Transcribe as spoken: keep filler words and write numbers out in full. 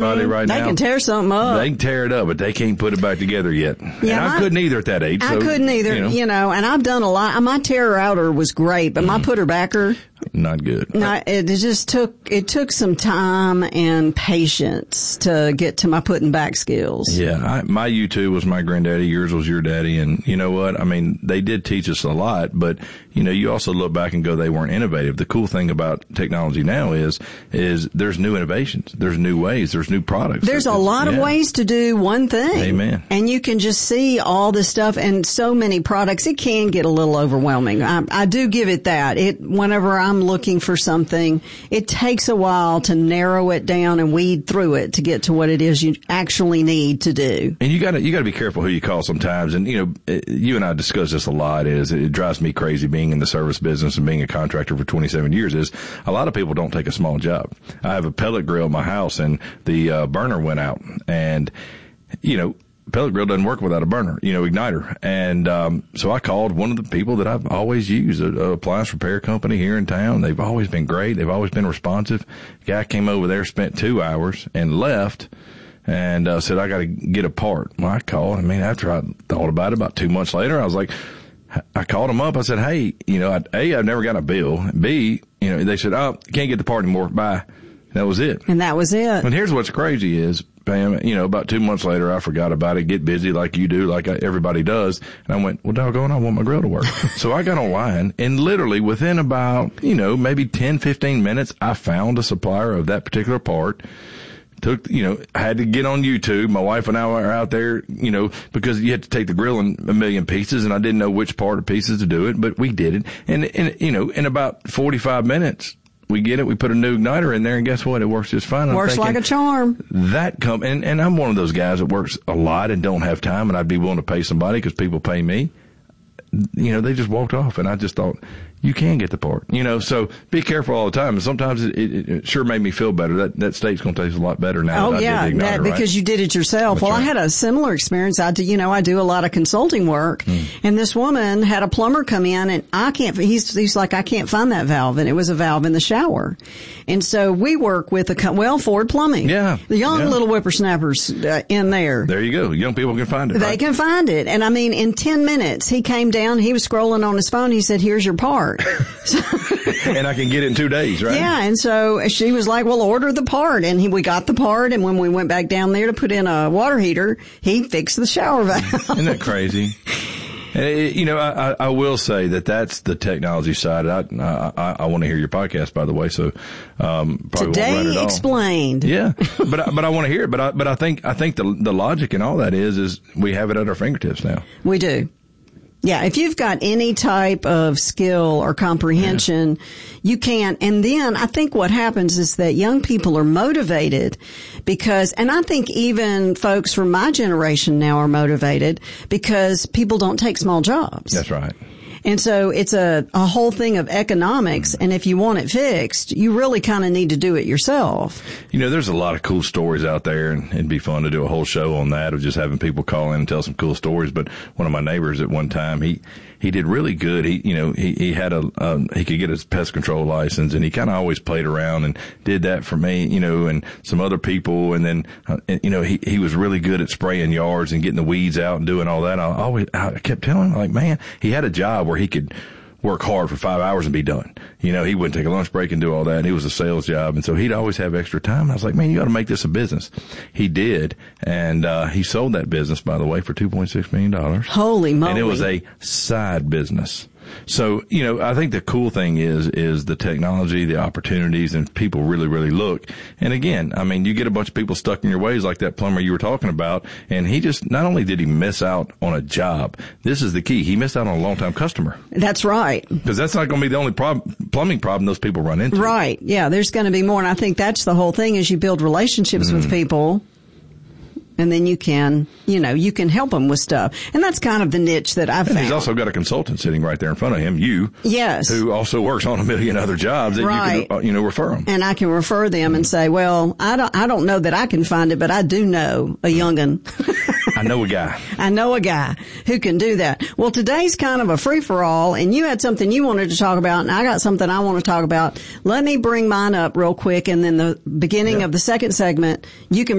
everybody right they now. They can tear something up. They can tear it up, but they can't put it back together yet. Yeah, and I my, couldn't either at that age. I so, couldn't either, you know. you know, and I've done a lot. My tear outer was great, but my putter backer, not good. No, it just took, it took some time and patience to get to my putting back skills. Yeah, I, my U two was my granddaddy, yours was your daddy, and you know what? I mean, they did teach us a lot, but you know, you also look back and go, they weren't innovative. The cool thing about technology now is, is there's new innovations, there's new ways, there's new products. There's a lot yeah. of ways to do one thing. Amen. And you can just see all this stuff and so many products. It can get a little overwhelming. I, I do give it that. It, whenever I'm looking for something, it takes a while to narrow it down and weed through it to get to what it is you actually need to do. And you gotta, you gotta be careful who you call sometimes. And, you know, you and I discuss this a lot is it drives me crazy being in the service business and being a contractor for twenty-seven years is a lot of people don't take a small job. I have a pellet grill in my house and the uh, burner went out and, you know, pellet grill doesn't work without a burner, you know, igniter. And, um, so I called one of the people that I've always used, a, a appliance repair company here in town. They've always been great. They've always been responsive. Guy came over there, spent two hours and left and, uh, said, I got to get a part. Well, I called. I mean, after I thought about it about two months later, I was like, I called them up. I said, hey, you know, I, A, I've never got a bill. B, you know, they said, oh, can't get the part anymore. Bye. That was it. And that was it. And here's what's crazy is, Pam, you know, about two months later, I forgot about it, get busy like you do, like everybody does. And I went, well, doggone, I want my grill to work. So I got online and literally within about, you know, maybe ten, fifteen minutes, I found a supplier of that particular part. Took, you know, I had to get on YouTube. My wife and I were out there, you know, because you had to take the grill in a million pieces and I didn't know which part or pieces to do it, but we did it. And, and, you know, in about forty-five minutes, we get it. We put a new igniter in there and guess what? It works just fine. Works thinking, like a charm. That come, and, and I'm one of those guys that works a lot and don't have time and I'd be willing to pay somebody because people pay me. You know, they just walked off and I just thought, you can get the part, you know, so be careful all the time. And sometimes it, it, it sure made me feel better. That, that steak's going to taste a lot better now. Oh, that yeah, I did the igniter, that, because right? you did it yourself. That's well, right. I had a similar experience. I do, you know, I do a lot of consulting work mm. and this woman had a plumber come in and I can't, he's, he's like, I can't find that valve. And it was a valve in the shower. And so we work with a, well, Ford Plumbing. Yeah. The young yeah. little whippersnappers uh, in there. There you go. Young people can find it. They right? can find it. And I mean, in ten minutes, he came down, he was scrolling on his phone. He said, here's your part. So, and I can get it in two days, right? Yeah, and so she was like, well, order the part. And he, we got the part, and when we went back down there to put in a water heater, he fixed the shower valve. Isn't that crazy? And it, you know, I, I will say that that's the technology side. I I, I want to hear your podcast, by the way. So um, probably Today won't run it all. Explained. Yeah, but I, but I want to hear it. But I but I think I think the the logic and all that is is we have it at our fingertips now. We do. Yeah, if you've got any type of skill or comprehension, yeah. you can. And then I think what happens is that young people are motivated because, and I think even folks from my generation now are motivated because people don't take small jobs. That's right. And so it's a, a whole thing of economics. And if you want it fixed, you really kind of need to do it yourself. You know, there's a lot of cool stories out there, and it'd be fun to do a whole show on that of just having people call in and tell some cool stories. But one of my neighbors at one time, he, he did really good. He, you know, he, he had a, um, he could get his pest control license, and he kind of always played around and did that for me, you know, and some other people. And then, uh, and, you know, he, he was really good at spraying yards and getting the weeds out and doing all that. I always, I kept telling him, like, man, he had a job where he could work hard for five hours and be done. You know, he wouldn't take a lunch break and do all that. And it was a sales job. And so he'd always have extra time. And I was like, man, you got to make this a business. He did. And, uh, he sold that business, by the way, for two point six million dollars. Holy moly. And it was a side business. So, you know, I think the cool thing is, is the technology, the opportunities, and people really, really look. And again, I mean, you get a bunch of people stuck in your ways like that plumber you were talking about. And he just, not only did he miss out on a job, this is the key. He missed out on a long-time customer. That's right. Because that's not going to be the only problem, plumbing problem those people run into. Right. Yeah. There's going to be more. And I think that's the whole thing is you build relationships mm. with people. And then you can, you know, you can help them with stuff. And that's kind of the niche that I've and found. He's also got a consultant sitting right there in front of him, you. Yes. Who also works on a million other jobs that right. you can, you know, refer them. And I can refer them and say, well, I don't, I don't know that I can find it, but I do know a young'un. I know a guy. I know a guy who can do that. Well, today's kind of a free-for-all, and you had something you wanted to talk about, and I got something I want to talk about. Let me bring mine up real quick, and then the beginning yeah. of the second segment, you can